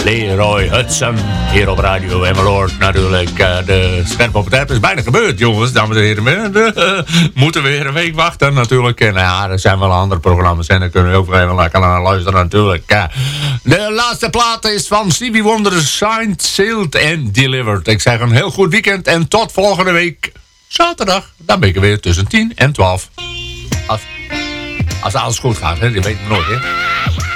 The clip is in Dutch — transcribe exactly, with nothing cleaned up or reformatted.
Leroy Hudson hier op Radio Emmeloord. Natuurlijk, uh, de scherp op het app is bijna gebeurd, jongens, dames en heren. We uh, moeten weer een week wachten, natuurlijk. En ja, er zijn wel andere programma's en daar kunnen we ook even lekker naar luisteren, natuurlijk. Uh, de laatste plaat is van Stevie Wonder, Signed, Sealed and Delivered. Ik zeg een heel goed weekend en tot volgende week zaterdag. Dan ben ik er weer tussen tien en twaalf. Als, als alles goed gaat, hè? Dat weet ik nooit, hè?